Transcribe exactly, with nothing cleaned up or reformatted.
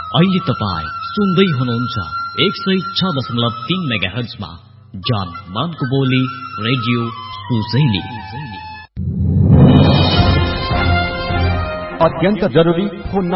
अहिले तपाईँ सुन्दै हुनुहुन्छ एक सय छ दशमलव तीन मेगा हर्जमा जान मानको बोली रेडियो सुजैली। अत्यन्त जरुरी फोन